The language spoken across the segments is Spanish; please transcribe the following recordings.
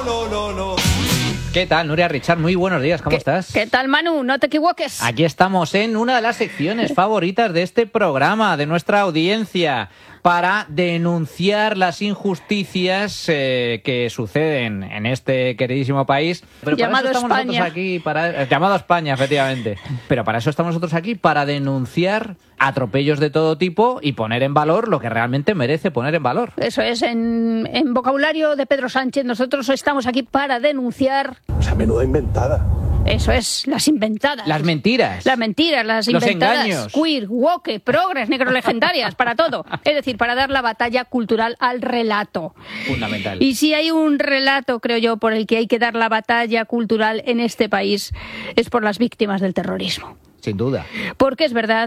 ¿Qué tal, Nuria Richard? Muy buenos días, ¿cómo estás? ¿Qué tal, Manu? No te equivoques. Aquí estamos en una de las secciones favoritas de este programa, de nuestra audiencia, para denunciar las injusticias que suceden en este queridísimo país. Pero llamado para eso estamos España. nosotros aquí, llamado España, efectivamente. Pero para eso estamos nosotros aquí, para denunciar atropellos de todo tipo y poner en valor lo que realmente merece poner en valor. Eso es, en vocabulario de Pedro Sánchez, nosotros estamos aquí para denunciar... O sea, menuda inventada. Eso es, las inventadas. Las mentiras. Las mentiras, las Los inventadas. engaños. Queer, woke, progres, necrolegendarias, para todo. Es decir, para dar la batalla cultural al relato. Fundamental. Y si hay un relato, creo yo, por el que hay que dar la batalla cultural en este país, es por las víctimas del terrorismo. Sin duda. Porque es verdad,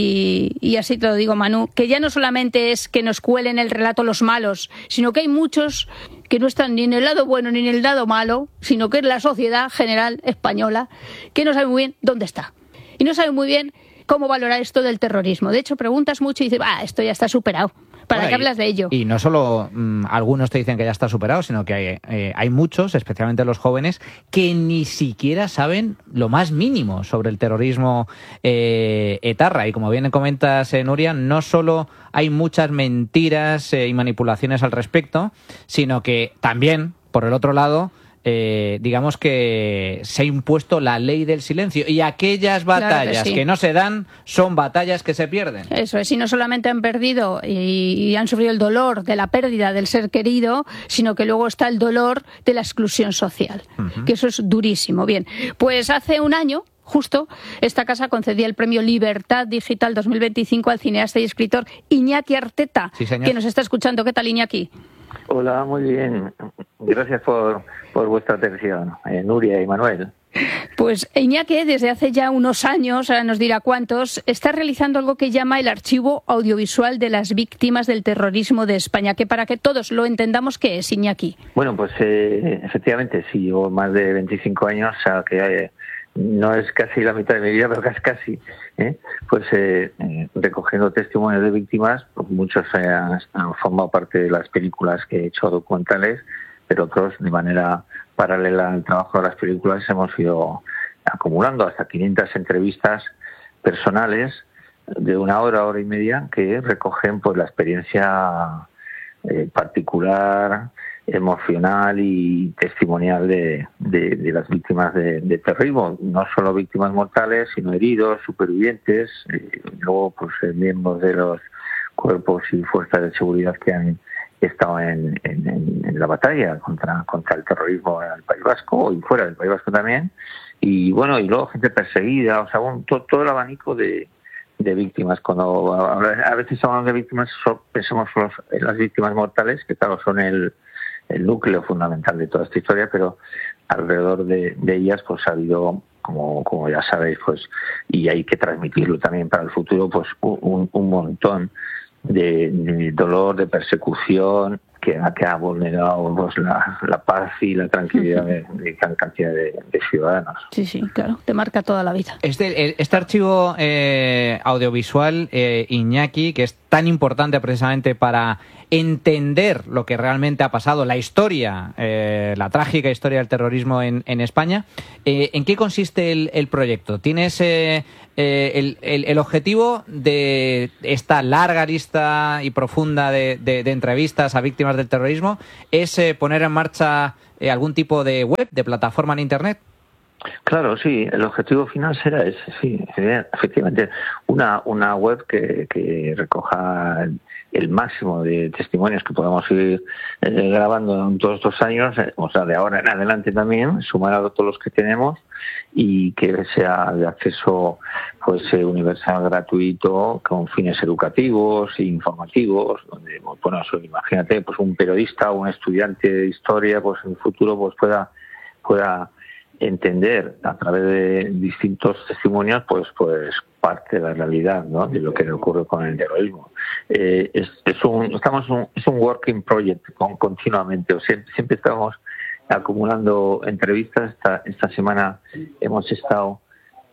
y así te lo digo, Manu, que ya no solamente es que nos cuelen el relato los malos, sino que hay muchos que no están ni en el lado bueno ni en el lado malo, sino que es la sociedad general española que no sabe muy bien dónde está. Y no sabe muy bien cómo valorar esto del terrorismo. De hecho, preguntas mucho y dices, esto ya está superado. ¿Para qué hablas de ello? Y no solo algunos te dicen que ya está superado, sino que hay muchos, especialmente los jóvenes, que ni siquiera saben lo más mínimo sobre el terrorismo etarra. Y como bien comentas, Nuria, no solo hay muchas mentiras y manipulaciones al respecto, sino que también, por el otro lado, digamos que se ha impuesto la ley del silencio y aquellas batallas que no se dan son batallas que se pierden. Eso es, y no solamente han perdido y han sufrido el dolor de la pérdida del ser querido, sino que luego está el dolor de la exclusión social, que eso es durísimo. Bien, pues hace un año, justo, esta casa concedía el premio Libertad Digital 2025 al cineasta y escritor Iñaki Arteta, sí, señor, que nos está escuchando. ¿Qué tal, Iñaki? Hola, muy bien. Gracias por vuestra atención, Nuria y Manuel. Pues Iñaki, desde hace ya unos años, ahora nos dirá cuántos, está realizando algo que llama el Archivo Audiovisual de las Víctimas del Terrorismo de España, que para que todos lo entendamos, ¿qué es, Iñaki? Bueno, pues efectivamente, sí, llevo más de 25 años, o sea que no es casi la mitad de mi vida, pero casi, pues recogiendo testimonios de víctimas, pues muchos han formado parte de las películas que he hecho documentales, pero otros de manera paralela al trabajo de las películas hemos ido acumulando hasta 500 entrevistas personales de una hora y media que recogen pues la experiencia particular, emocional y testimonial de las víctimas de terrorismo, no solo víctimas mortales, sino heridos, supervivientes, luego pues miembros de los cuerpos y fuerzas de seguridad que han estado en la batalla contra el terrorismo en el País Vasco y fuera del País Vasco también, y bueno, y luego gente perseguida, o sea, todo el abanico de víctimas. Cuando a veces hablamos de víctimas, pensamos solo en las víctimas mortales, que claro son el núcleo fundamental de toda esta historia, pero alrededor de ellas pues ha habido, como ya sabéis, pues, y hay que transmitirlo también para el futuro, pues un montón de dolor, de persecución que ha vulnerado pues, la paz y la tranquilidad de gran cantidad de ciudadanos. Sí, claro, te marca toda la vida. Este archivo audiovisual, Iñaki, que es tan importante precisamente para entender lo que realmente ha pasado, la historia, la trágica historia del terrorismo en España, ¿en qué consiste el proyecto? ¿Tienes el objetivo de esta larga lista y profunda de entrevistas a víctimas del terrorismo es poner en marcha algún tipo de web, de plataforma en Internet? Claro, sí, el objetivo final será ese, sí, efectivamente, una web que recoja el máximo de testimonios que podamos ir grabando en todos estos años, o sea, de ahora en adelante también, sumar a todos los que tenemos y que sea de acceso pues universal, gratuito, con fines educativos e informativos, donde, bueno, imagínate, pues un periodista o un estudiante de historia, pues en el futuro pues pueda entender a través de distintos testimonios pues parte de la realidad, ¿no?, de lo que le ocurre con el terrorismo. Es un working project continuamente, siempre estamos acumulando entrevistas. Esta semana hemos estado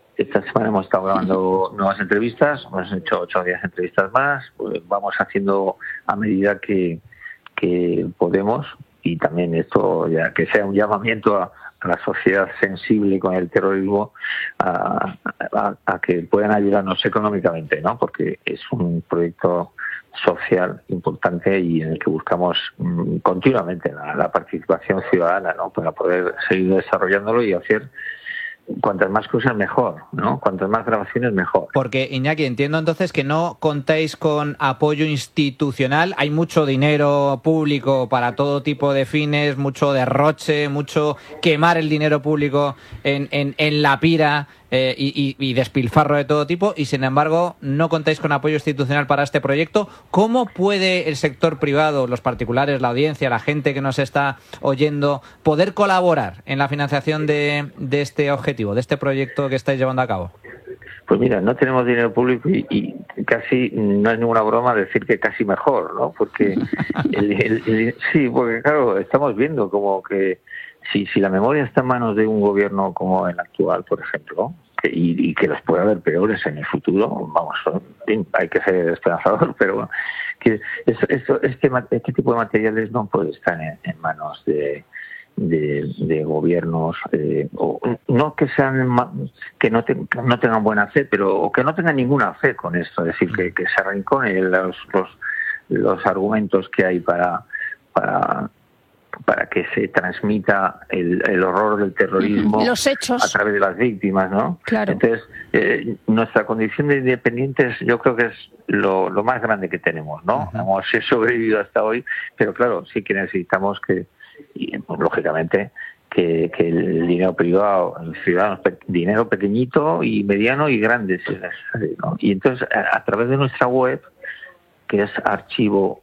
grabando nuevas entrevistas, hemos hecho 8 o 10 entrevistas más, pues vamos haciendo a medida que podemos, y también esto ya que sea un llamamiento a la sociedad sensible con el terrorismo a que puedan ayudarnos económicamente, ¿no? Porque es un proyecto social importante y en el que buscamos continuamente la participación ciudadana, ¿no? Para poder seguir desarrollándolo y hacer cuantas más cosas mejor, ¿no? Cuantas más grabaciones mejor. Porque, Iñaki, entiendo entonces que no contáis con apoyo institucional. Hay mucho dinero público para todo tipo de fines, mucho derroche, mucho quemar el dinero público en la pira y despilfarro de todo tipo, y sin embargo no contáis con apoyo institucional para este proyecto. ¿Cómo puede el sector privado, los particulares, la audiencia, la gente que nos está oyendo, poder colaborar en la financiación de este objetivo, de este proyecto que estáis llevando a cabo? Pues mira, no tenemos dinero público y casi no es ninguna broma decir que casi mejor, ¿no? Porque sí, porque claro, estamos viendo como que si la memoria está en manos de un gobierno como el actual, por ejemplo, y que los puede haber peores en el futuro, vamos, hay que ser esperanzador, pero bueno, que este tipo de materiales no puede estar en manos de gobiernos, o no que sean que no tengan buena fe, pero o que no tengan ninguna fe con esto, es decir, que se arrinconen los argumentos que hay para que se transmita el horror del terrorismo, los hechos, a través de las víctimas, ¿no? Claro. Entonces, nuestra condición de independientes yo creo que es lo más grande que tenemos, ¿no? Uh-huh. Hemos sobrevivido hasta hoy, pero claro, sí que necesitamos pues, lógicamente, que el dinero privado, el ciudadano, dinero pequeñito y mediano y grande, ¿no? Y entonces, a través de nuestra web, que es archivoau.org,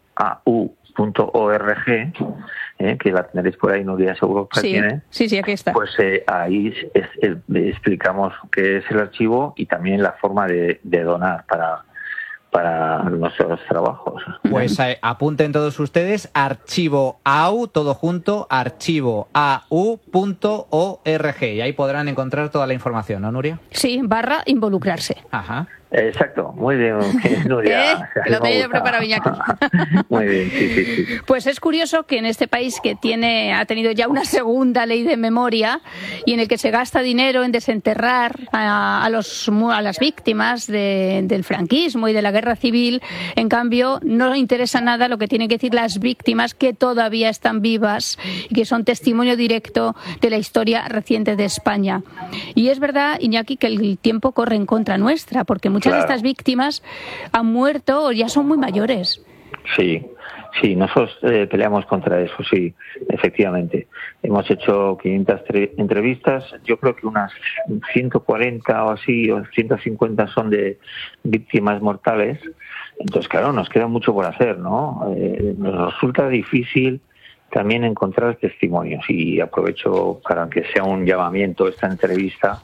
que la tendréis por ahí, Nuria, seguro que la tiene. Sí, aquí está. Pues ahí explicamos qué es el archivo y también la forma de donar para nuestros trabajos. Pues apunten todos ustedes, archivoau, todo junto, archivoau.org, y ahí podrán encontrar toda la información, ¿no, Nuria? Sí, /involucrarse. Ajá. Exacto, muy bien, Nuria. Lo tenía preparado, Iñaki. Muy bien, sí. Pues es curioso que en este país que ha tenido ya una segunda ley de memoria y en el que se gasta dinero en desenterrar a las víctimas del franquismo y de la guerra civil, en cambio no interesa nada lo que tienen que decir las víctimas que todavía están vivas y que son testimonio directo de la historia reciente de España. Y es verdad, Iñaki, que el tiempo corre en contra nuestra, porque muchas de estas víctimas han muerto o ya son muy mayores. Sí, nosotros peleamos contra eso, sí, efectivamente. Hemos hecho 500 entrevistas, yo creo que unas 140 o así, o 150 son de víctimas mortales. Entonces, claro, nos queda mucho por hacer, ¿no? Nos resulta difícil también encontrar testimonios, y aprovecho para que sea un llamamiento esta entrevista,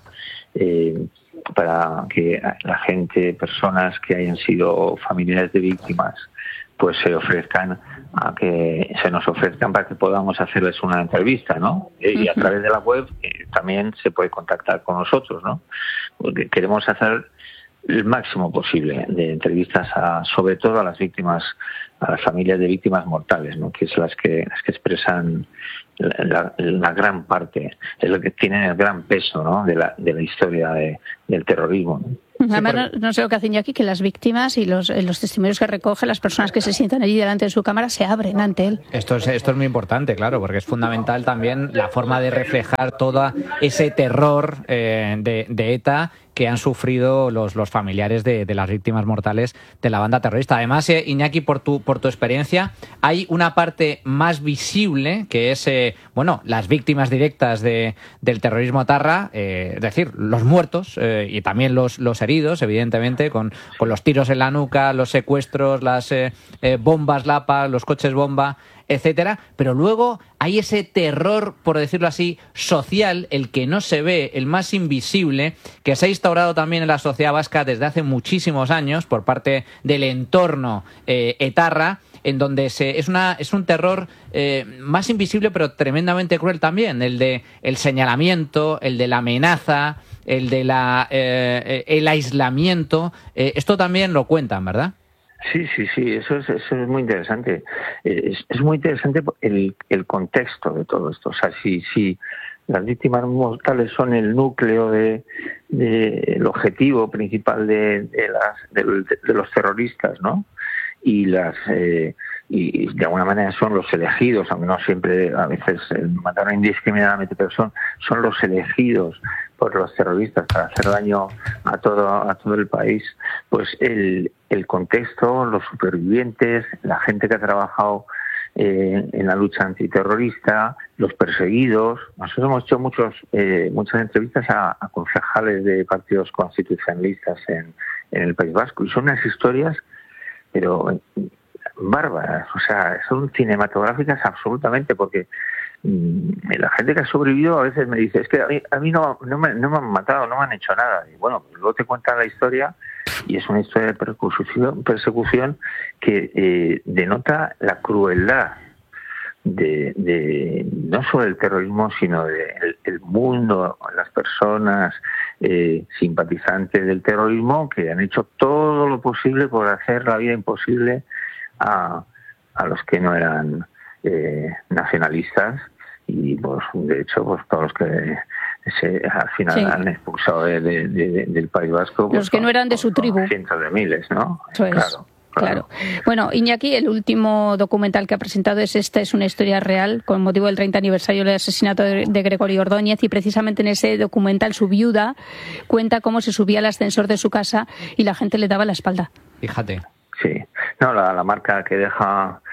para que la gente, personas que hayan sido familiares de víctimas, pues se nos ofrezcan para que podamos hacerles una entrevista, ¿no? Y a través de la web también se puede contactar con nosotros, ¿no? Porque queremos hacer el máximo posible de entrevistas sobre todo a las víctimas, a las familias de víctimas mortales, ¿no? Que es las que expresan la gran parte, es lo que tienen el gran peso, ¿no? de la historia del terrorismo, ¿no? Además, no sé lo que hacen aquí, que las víctimas y los testimonios que recogen, las personas que se sientan allí delante de su cámara, se abren ante él. Esto es muy importante, claro, porque es fundamental también la forma de reflejar todo ese terror de ETA que han sufrido los familiares de las víctimas mortales de la banda terrorista. Además, Iñaki, por tu experiencia, hay una parte más visible que es las víctimas directas del terrorismo etarra, es decir, los muertos y también los heridos, evidentemente, con los tiros en la nuca, los secuestros, las bombas Lapa, los coches bomba, etcétera, pero luego hay ese terror, por decirlo así, social, el que no se ve, el más invisible, que se ha instaurado también en la sociedad vasca desde hace muchísimos años por parte del entorno etarra, en donde es un terror más invisible pero tremendamente cruel también, el de el señalamiento, el de la amenaza, el de el aislamiento. Esto también lo cuentan, ¿verdad? Sí, eso es muy interesante. Es muy interesante el contexto de todo esto. O sea, si las víctimas mortales son el núcleo el objetivo principal de los terroristas, ¿no? Y y de alguna manera son los elegidos, aunque no siempre, a veces mataron indiscriminadamente, pero son los elegidos por los terroristas para hacer daño a todo el país. Pues el contexto, los supervivientes, la gente que ha trabajado en la lucha antiterrorista, los perseguidos. Nosotros hemos hecho muchas entrevistas a concejales de partidos constitucionalistas en el País Vasco, y son unas historias pero bárbaras, o sea, son cinematográficas absolutamente, porque la gente que ha sobrevivido a veces me dice, es que a mí no me han matado, no me han hecho nada. Y bueno, luego te cuentan la historia, y es una historia de persecución que denota la crueldad de no solo el terrorismo, sino del mundo, las personas simpatizantes del terrorismo, que han hecho todo lo posible por hacer la vida imposible a los que no eran nacionalistas, y pues de hecho pues todos los que al final han expulsado del País Vasco, pues, los que no eran de su tribu, cientos de miles, ¿no? Eso es. Claro. Bueno, Iñaki, el último documental que ha presentado es una historia real con motivo del 30 aniversario del asesinato de Gregorio Ordóñez, y precisamente en ese documental su viuda cuenta cómo se subía al ascensor de su casa y la gente le daba la espalda. Fíjate. Sí, no, la marca que deja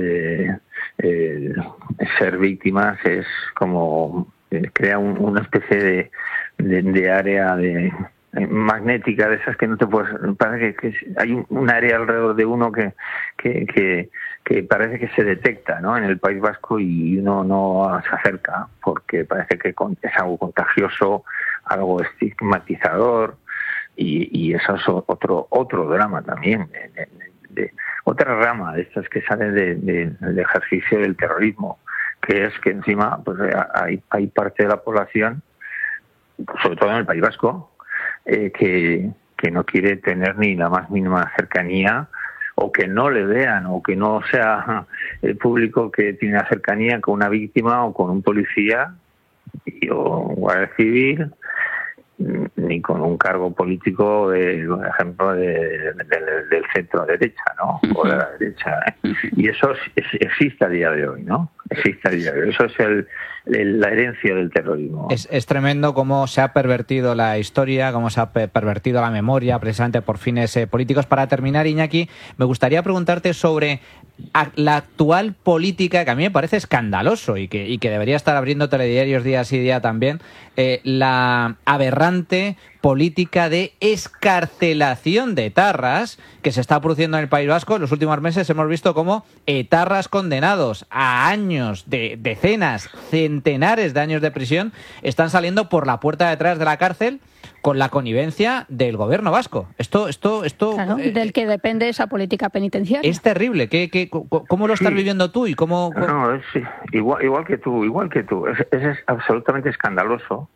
ser víctimas es como crea una especie de área magnética, de esas que no te puedes, parece que hay un área alrededor de uno que parece que se detecta, ¿no?, en el País Vasco, y uno no se acerca porque parece que es algo contagioso, algo estigmatizador, y eso es otro drama también, de otra rama de estas que salen del ejercicio del terrorismo, que es que encima pues hay parte de la población, sobre todo en el País Vasco, que no quiere tener ni la más mínima cercanía, o que no le vean, o que no sea el público que tiene la cercanía con una víctima o con un policía o un guardia civil, ni con un cargo político, por ejemplo, del centro derecha, ¿no?, o de la derecha. Y eso existe a día de hoy, ¿no? Existe a día de hoy. Eso es la herencia del terrorismo. Es tremendo cómo se ha pervertido la historia, cómo se ha pervertido la memoria, precisamente por fines políticos. Para terminar, Iñaki, me gustaría preguntarte sobre la actual política, que a mí me parece escandaloso y que debería estar abriendo telediarios día sí día también, la aberrante política de excarcelación de etarras que se está produciendo en el País Vasco. En los últimos meses hemos visto cómo etarras condenados a años, de decenas, centenares de años de prisión, están saliendo por la puerta de atrás de la cárcel con la connivencia del gobierno vasco. Esto claro, del que depende esa política penitenciaria. Es terrible. ¿Cómo lo estás viviendo tú? Y cómo... No, es igual que tú. Es absolutamente escandaloso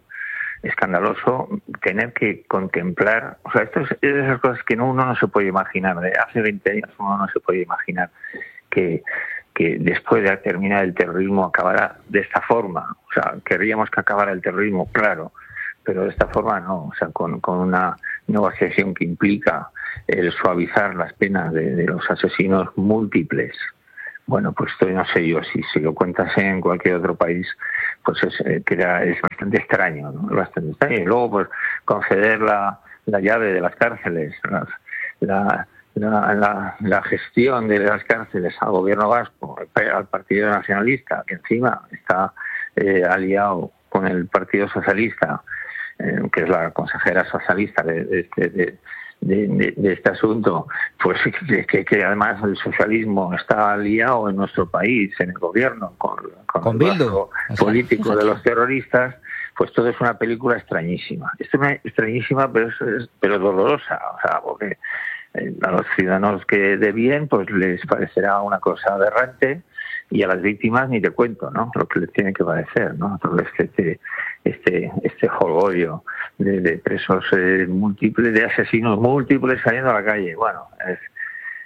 tener que contemplar, o sea, esto es de esas cosas que uno no se puede imaginar. De hace 20 años uno no se puede imaginar que después de terminar el terrorismo acabara de esta forma. O sea, querríamos que acabara el terrorismo, claro, pero de esta forma no. O sea, con una negociación que implica el suavizar las penas de los asesinos múltiples. Bueno, pues esto no sé yo, si lo cuentas en cualquier otro país, pues es bastante extraño, ¿no? Es bastante extraño. Y luego, pues, conceder la llave de las cárceles, la gestión de las cárceles al gobierno vasco, al Partido Nacionalista, que encima está aliado con el Partido Socialista, que es la consejera socialista de este asunto, pues que además el socialismo está aliado en nuestro país, en el gobierno, con el brazo político de los terroristas, pues todo es una película extrañísima. Es extrañísima, pero dolorosa, o sea, porque a los ciudadanos que de bien pues les parecerá una cosa aberrante, y a las víctimas ni te cuento, ¿no?, lo que les tiene que parecer, ¿no? Todo este jolgorio de presos múltiples, de asesinos múltiples saliendo a la calle. Bueno,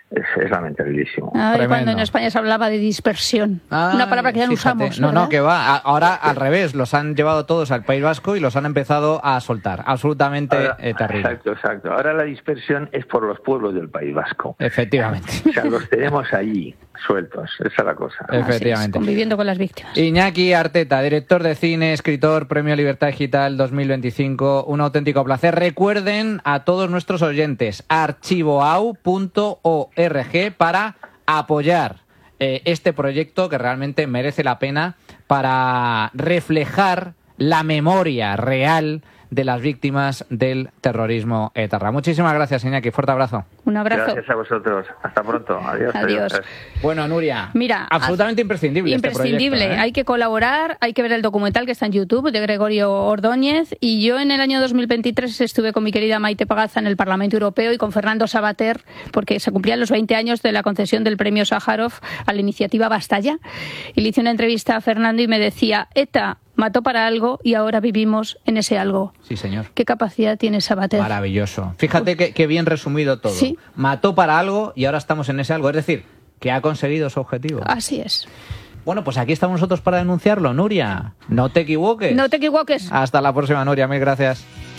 es lamentabilísimo. Cuando en España se hablaba de dispersión, una palabra que ya no usamos. No, que va. Ahora al revés, los han llevado todos al País Vasco y los han empezado a soltar. Absolutamente terrible. Exacto. Ahora la dispersión es por los pueblos del País Vasco. Efectivamente. O sea, los tenemos allí sueltos, esa es la cosa. Efectivamente. Conviviendo con las víctimas. Iñaki Arteta, director de cine, escritor, Premio Libertad Digital 2025, un auténtico placer. Recuerden a todos nuestros oyentes, archivoau.org para apoyar este proyecto que realmente merece la pena para reflejar la memoria real de las víctimas del terrorismo etarra. Muchísimas gracias, Iñaki. Fuerte abrazo. Un abrazo. Gracias a vosotros. Hasta pronto. Adiós. Bueno, Nuria, mira, absolutamente imprescindible. Imprescindible. Este proyecto, Hay que colaborar, hay que ver el documental que está en YouTube de Gregorio Ordóñez. Y yo en el año 2023 estuve con mi querida Maite Pagaza en el Parlamento Europeo y con Fernando Savater, porque se cumplían los 20 años de la concesión del premio Sájarov a la iniciativa Basta Ya. Y le hice una entrevista a Fernando y me decía, ETA mató para algo y ahora vivimos en ese algo. Sí, señor. ¿Qué capacidad tiene Savater? Maravilloso. Fíjate que bien resumido todo. Sí. Mató para algo y ahora estamos en ese algo. Es decir, que ha conseguido su objetivo. Así es. Bueno, pues aquí estamos nosotros para denunciarlo, Nuria. No te equivoques. No te equivoques. Hasta la próxima, Nuria. Mil gracias.